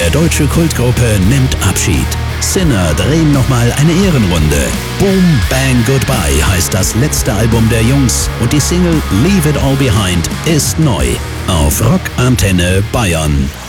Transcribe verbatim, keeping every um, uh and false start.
Der deutsche Kultgruppe nimmt Abschied. Sinner drehen nochmal eine Ehrenrunde. Boom Bang Goodbye heißt das letzte Album der Jungs und die Single Leave It All Behind ist neu auf Rock Antenne Bayern.